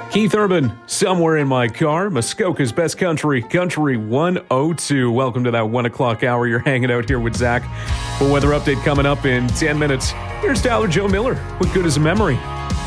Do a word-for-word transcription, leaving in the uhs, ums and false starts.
Keith Urban, Somewhere in My Car, Muskoka's Best Country, Country one oh two. Welcome to that one o'clock hour. You're hanging out here with Zach. For weather update coming up in ten minutes. Here's Tyler Joe Miller with Good as a Memory.